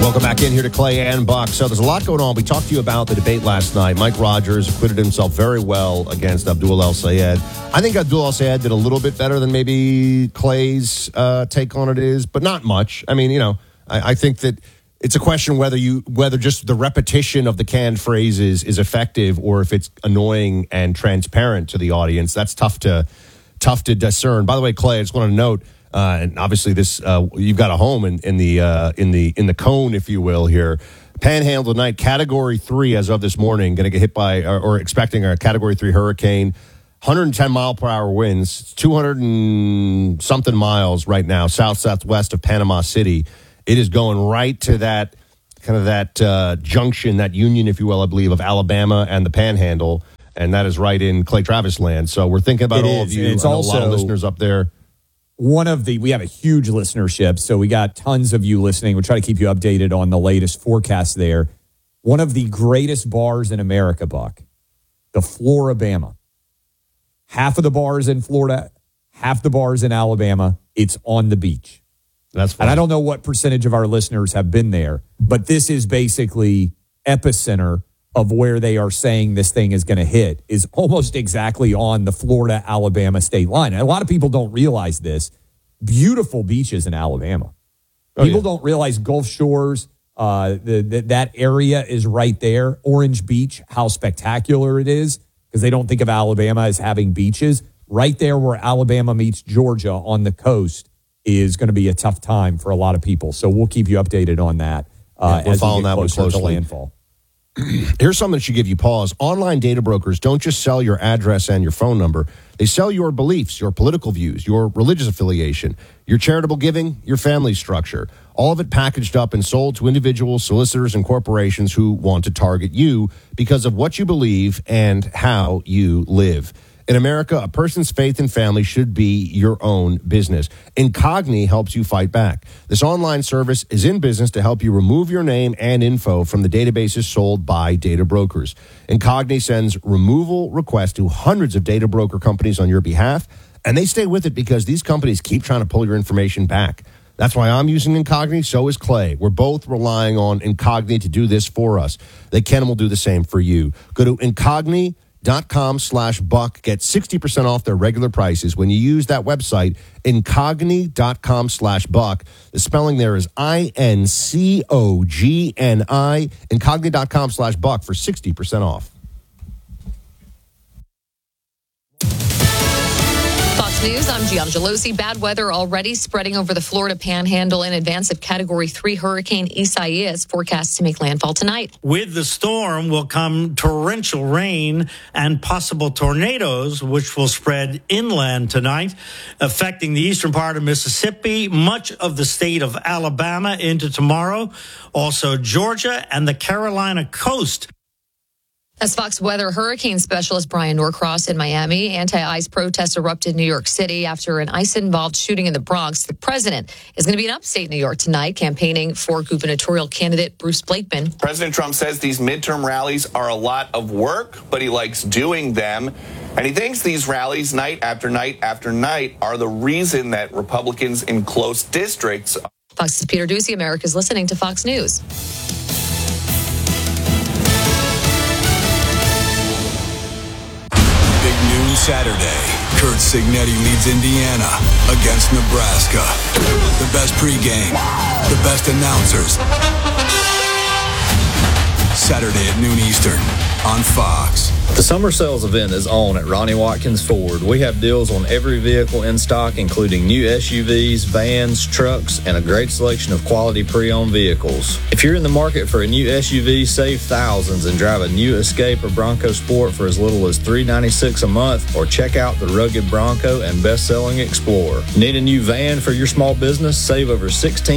Welcome back in here to Clay and Buck. So there's a lot going on. We talked to you about the debate last night. Mike Rogers acquitted himself very well against Abdul El-Sayed. I think Abdul El-Sayed did a little bit better than maybe Clay's take on it is, but not much. I mean, I think that it's a question whether just the repetition of the canned phrases is effective or if it's annoying and transparent to the audience. That's tough to discern. By the way, Clay, I just want to note, and obviously this you've got a home in the cone, if you will, here. Panhandle tonight, Category 3 as of this morning, going to get hit by or expecting a Category 3 hurricane. 110 mile per hour winds, 200 and something miles right now, southwest of Panama City. It is going right to that junction, that union, if you will, I believe, of Alabama and the Panhandle, and that is right in Clay Travis land. So we're thinking about all of you. It's also a lot of listeners up there. We have a huge listenership, so we got tons of you listening. We'll try to keep you updated on the latest forecast there. One of the greatest bars in America, Buck, the Florabama. Half of the bars in Florida, half the bars in Alabama, it's on the beach. That's fine. And I don't know what percentage of our listeners have been there, but this is basically epicenter of where they are saying this thing is going to hit, is almost exactly on the Florida-Alabama state line. And a lot of people don't realize this. Beautiful beaches in Alabama. People don't realize Gulf Shores, that area is right there. Orange Beach, how spectacular it is, because they don't think of Alabama as having beaches. Right there where Alabama meets Georgia on the coast is going to be a tough time for a lot of people. So we'll keep you updated on that we're as following we get that one closer to closely. landfall. Here's something that should give you pause. Online data brokers don't just sell your address and your phone number. They sell your beliefs, your political views, your religious affiliation, your charitable giving, your family structure. All of it packaged up and sold to individuals, solicitors, and corporations who want to target you because of what you believe and how you live. In America, a person's faith and family should be your own business. Incogni helps you fight back. This online service is in business to help you remove your name and info from the databases sold by data brokers. Incogni sends removal requests to hundreds of data broker companies on your behalf, and they stay with it because these companies keep trying to pull your information back. That's why I'm using Incogni. So is Clay. We're both relying on Incogni to do this for us. They can and will do the same for you. Go to Incogni.com/Buck. Get 60% off their regular prices when you use that website, Incogni.com/Buck. The spelling there is INCOGNI. Incogni.com/Buck for 60% off. Fox News, I'm Gianna Gelosi. Bad weather already spreading over the Florida Panhandle in advance of Category 3 Hurricane Isaias, forecast to make landfall tonight. With the storm will come torrential rain and possible tornadoes, which will spread inland tonight, affecting the eastern part of Mississippi, much of the state of Alabama into tomorrow, also Georgia and the Carolina coast. As Fox Weather hurricane specialist Brian Norcross in Miami, anti-ice protests erupted in New York City after an ice-involved shooting in the Bronx. The president is going to be in upstate New York tonight, campaigning for gubernatorial candidate Bruce Blakeman. President Trump says these midterm rallies are a lot of work, but he likes doing them. And he thinks these rallies, night after night after night, are the reason that Republicans in close districts. Fox's Peter Doocy, America's listening to Fox News. Saturday, Kurt Signetti leads Indiana against Nebraska. The best pregame, the best announcers. Saturday at noon Eastern on Fox. The summer sales event is on at Ronnie Watkins Ford. We have deals on every vehicle in stock, including new SUVs, vans, trucks, and a great selection of quality pre-owned vehicles. If you're in the market for a new SUV, save thousands and drive a new Escape or Bronco Sport for as little as $396 a month, or check out the rugged Bronco and best-selling Explorer. Need a new van for your small business? Save over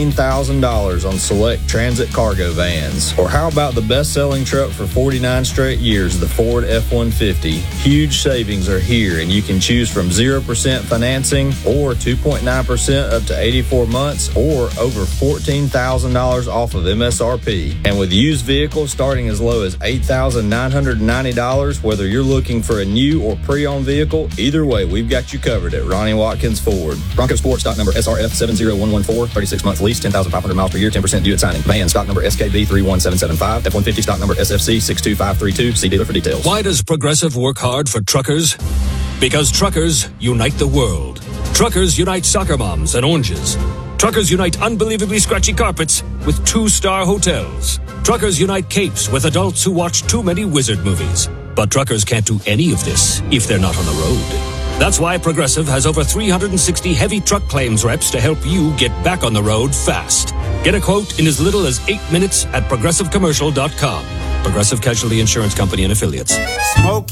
$16,000 on select Transit cargo vans. Or how about the best-selling truck for 49 straight years of the Ford F-150. Huge savings are here, and you can choose from 0% financing or 2.9% up to 84 months or over $14,000 off of MSRP. And with used vehicles starting as low as $8,990, whether you're looking for a new or pre-owned vehicle, either way, we've got you covered at Ronnie Watkins Ford. Bronco Sport, stock number SRF 70114, 36-month lease, 10,500 miles per year, 10% due at signing. Van, stock number SKB 31775, F-150, stock number SFC 62532. See dealer for details. Why does Progressive work hard for truckers? Because truckers unite the world. Truckers unite soccer moms and oranges. Truckers unite unbelievably scratchy carpets with 2-star hotels. Truckers unite capes with adults who watch too many wizard movies. But truckers can't do any of this if they're not on the road. That's why Progressive has over 360 heavy truck claims reps to help you get back on the road fast. Get a quote in as little as 8 minutes at progressivecommercial.com. Progressive Casualty Insurance Company and Affiliates. Smoke